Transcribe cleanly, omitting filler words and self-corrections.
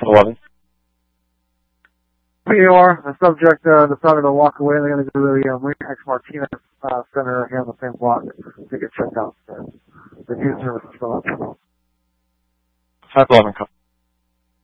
11. PAR, the subject decided to walk away. They're going to go to the Marina X Martinez Center here on the same block to get checked out. The news service is still up. 511,